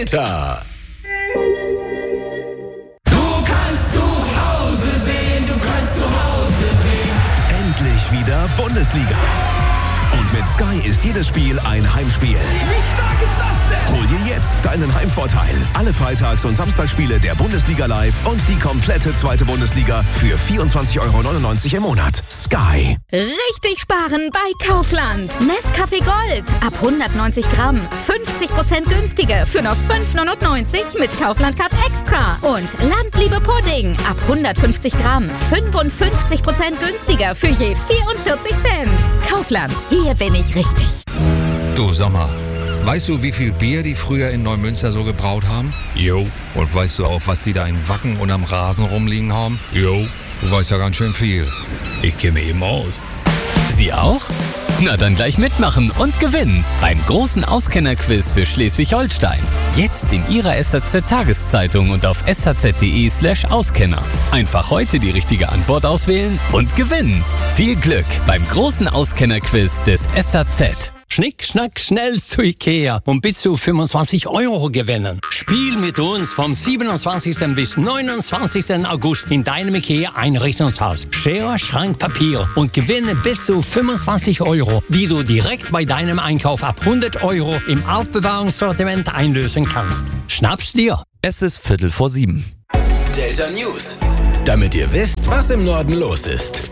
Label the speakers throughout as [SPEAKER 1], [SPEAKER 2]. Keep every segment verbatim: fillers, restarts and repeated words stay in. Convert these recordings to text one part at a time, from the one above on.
[SPEAKER 1] Delta.
[SPEAKER 2] Du kannst zu Hause sehen, du kannst zu Hause sehen.
[SPEAKER 1] Endlich wieder Bundesliga. Und mit Sky ist jedes Spiel ein Heimspiel.
[SPEAKER 2] Wie stark ist das denn?
[SPEAKER 1] Hol dir jetzt deinen Heimvorteil. Alle Freitags- und Samstagsspiele der Bundesliga live und die komplette zweite Bundesliga für vierundzwanzig Euro neunundneunzig im Monat. Sky.
[SPEAKER 3] Richtig sparen bei Kaufland. Nescafé Gold. Ab hundertneunzig Gramm. fünfzig Prozent günstiger für nur fünf neunundneunzig mit Kaufland-Card Extra. Und Landliebe Pudding. Ab hundertfünfzig Gramm. fünfundfünfzig Prozent günstiger für je vierundvierzig Cent. Kaufland. Hier bin ich richtig.
[SPEAKER 4] Du, sag mal, weißt du, wie viel Bier die früher in Neumünster so gebraut haben? Jo. Und weißt du auch, was die da in Wacken und am Rasen rumliegen haben? Jo. Du weißt ja ganz schön viel. Ich kenne mich eben aus.
[SPEAKER 5] Sie auch? Na dann gleich mitmachen und gewinnen beim großen Auskennerquiz für Schleswig-Holstein. Jetzt in Ihrer S H Z-Tageszeitung und auf s h z punkt d e slash Auskenner. Einfach heute die richtige Antwort auswählen und gewinnen. Viel Glück beim großen Auskennerquiz des S H Z.
[SPEAKER 6] Schnick, schnack, schnell zu Ikea und bis zu fünfundzwanzig Euro gewinnen. Spiel mit uns vom siebenundzwanzigsten bis neunundzwanzigsten August in deinem Ikea-Einrichtungshaus. Schere, Schrank, Papier und gewinne bis zu fünfundzwanzig Euro, die du direkt bei deinem Einkauf ab hundert Euro im Aufbewahrungssortiment einlösen kannst. Schnapp's dir!
[SPEAKER 7] Es ist Viertel vor sieben.
[SPEAKER 1] Delta News. Damit ihr wisst, was im Norden los ist.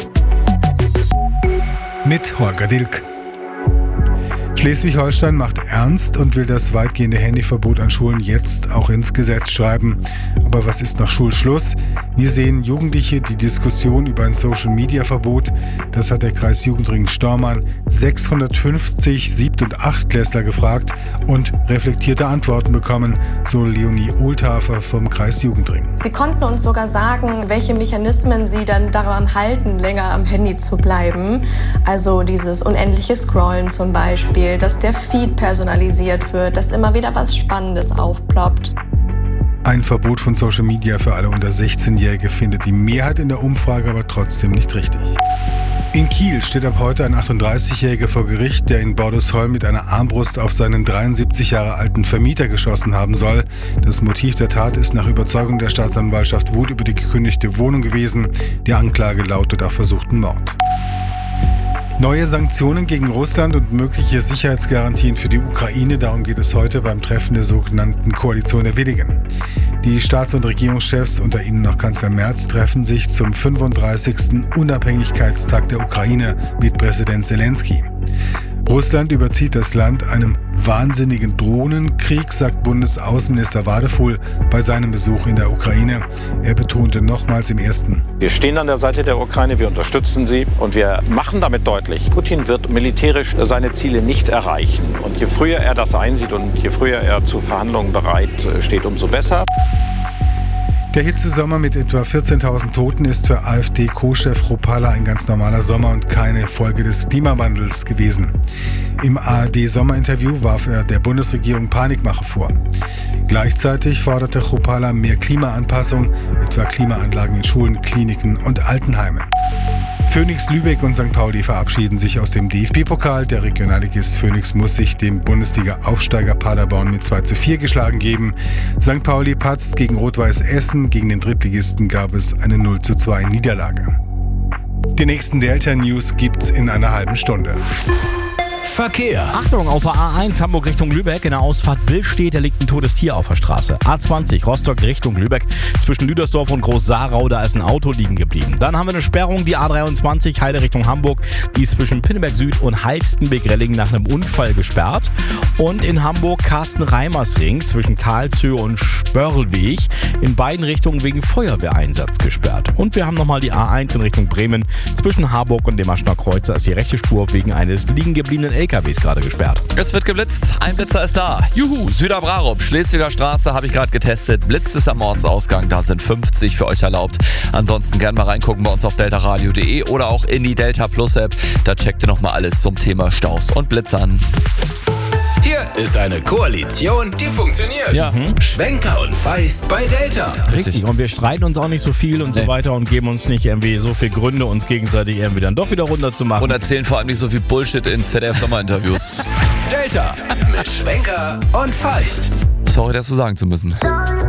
[SPEAKER 8] Mit Holger Dilk. Schleswig-Holstein macht ernst und will das weitgehende Handyverbot an Schulen jetzt auch ins Gesetz schreiben. Aber was ist nach Schulschluss? Wir sehen Jugendliche die Diskussion über ein Social-Media-Verbot. Das hat der Kreis Jugendring Stormarn sechshundertfünfzig Sieb- und Achtklässler gefragt und reflektierte Antworten bekommen, so Leonie Ohlthafer vom Kreis Jugendring.
[SPEAKER 9] Sie konnten uns sogar sagen, welche Mechanismen sie dann daran halten, länger am Handy zu bleiben. Also dieses unendliche Scrollen zum Beispiel, dass der Feed personalisiert wird, dass immer wieder was Spannendes aufploppt.
[SPEAKER 8] Ein Verbot von Social Media für alle unter sechzehnjährige findet die Mehrheit in der Umfrage aber trotzdem nicht richtig. In Kiel steht ab heute ein achtunddreißigjähriger vor Gericht, der in Bordesholm mit einer Armbrust auf seinen dreiundsiebzig Jahre alten Vermieter geschossen haben soll. Das Motiv der Tat ist nach Überzeugung der Staatsanwaltschaft Wut über die gekündigte Wohnung gewesen. Die Anklage lautet auf versuchten Mord. Neue Sanktionen gegen Russland und mögliche Sicherheitsgarantien für die Ukraine, darum geht es heute beim Treffen der sogenannten Koalition der Willigen. Die Staats- und Regierungschefs, unter ihnen noch Kanzler Merz, treffen sich zum fünfunddreißigsten Unabhängigkeitstag der Ukraine mit Präsident Zelensky. Russland überzieht das Land einem wahnsinnigen Drohnenkrieg, sagt Bundesaußenminister Wadefuhl bei seinem Besuch in der Ukraine. Er betonte nochmals im ersten:
[SPEAKER 10] Wir stehen an der Seite der Ukraine, wir unterstützen sie und wir machen damit deutlich, Putin wird militärisch seine Ziele nicht erreichen. Und je früher er das einsieht und je früher er zu Verhandlungen bereit steht, umso besser.
[SPEAKER 8] Der Hitzesommer mit etwa vierzehntausend Toten ist für AfD-Co-Chef Kruppalla ein ganz normaler Sommer und keine Folge des Klimawandels gewesen. Im A R D-Sommerinterview warf er der Bundesregierung Panikmache vor. Gleichzeitig forderte Kruppalla mehr Klimaanpassung, etwa Klimaanlagen in Schulen, Kliniken und Altenheimen. Phoenix Lübeck und Sankt Pauli verabschieden sich aus dem D F B-Pokal. Der Regionalligist Phoenix muss sich dem Bundesliga-Aufsteiger Paderborn mit zwei zu vier geschlagen geben. Sankt Pauli patzt gegen Rot-Weiß Essen. Gegen den Drittligisten gab es eine null zu zwei Niederlage. Die nächsten Delta-News gibt's in einer halben Stunde.
[SPEAKER 1] Verkehr.
[SPEAKER 11] Achtung, auf der A eins Hamburg Richtung Lübeck, in der Ausfahrt Billstedt, da liegt ein totes Tier auf der Straße. A zwanzig Rostock Richtung Lübeck, zwischen Lüdersdorf und Groß-Saarau, da ist ein Auto liegen geblieben. Dann haben wir eine Sperrung, die A dreiundzwanzig Heide Richtung Hamburg, die ist zwischen Pinneberg Süd und Halstenbek-Relling nach einem Unfall gesperrt. Und in Hamburg Carsten-Reimers-Ring zwischen Karlshöhe und Spörlweg, in beiden Richtungen wegen Feuerwehreinsatz gesperrt. Und wir haben nochmal die A eins in Richtung Bremen, zwischen Harburg und dem Aschner Kreuzer ist die rechte Spur wegen eines liegen gebliebenen L K Ws gerade gesperrt.
[SPEAKER 7] Es wird geblitzt, ein Blitzer ist da. Juhu, Süderbrarup, Schleswiger Straße habe ich gerade getestet. Blitz ist am Ortsausgang, da sind fünfzig für euch erlaubt. Ansonsten gerne mal reingucken bei uns auf delta radio punkt de oder auch in die Delta Plus App. Da checkt ihr nochmal alles zum Thema Staus und Blitzern.
[SPEAKER 1] Hier ist eine Koalition, die funktioniert.
[SPEAKER 11] Ja. Hm?
[SPEAKER 1] Schwenker und Feist bei Delta.
[SPEAKER 11] Richtig, und wir streiten uns auch nicht so viel und nee. so weiter und geben uns nicht irgendwie so viel Gründe, uns gegenseitig irgendwie dann doch wieder runterzumachen.
[SPEAKER 7] Und erzählen vor allem nicht so viel Bullshit in Z D F-Sommerinterviews.
[SPEAKER 1] Delta mit Schwenker und Feist.
[SPEAKER 7] Sorry, das so sagen zu müssen.